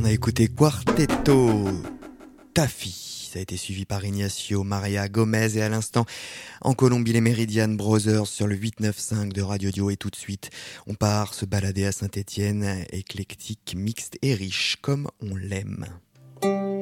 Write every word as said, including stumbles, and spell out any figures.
a écouté Quartetto Tafi. Ça a été suivi par Ignacio Maria Gomez et à l'instant en Colombie les Meridian Brothers sur le huit neuf cinq de Radio Dio. Et tout de suite on part se balader à Saint-Étienne, éclectique, mixte et riche comme on l'aime.